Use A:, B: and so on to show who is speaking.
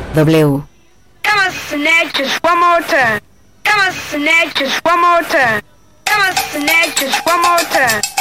A: W.
B: Come on, Snake, just one more time. Come on, Snake, just one more time. Come on, Snake, just one more time.